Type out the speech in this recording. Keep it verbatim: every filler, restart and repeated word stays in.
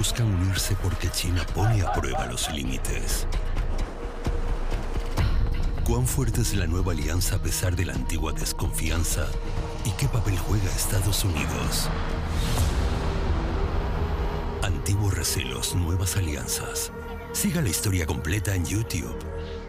busca unirse porque China pone a prueba los límites. ¿Cuán fuerte es la nueva alianza a pesar de la antigua desconfianza? ¿Y qué papel juega Estados Unidos? Antiguos recelos, nuevas alianzas. Siga la historia completa en YouTube.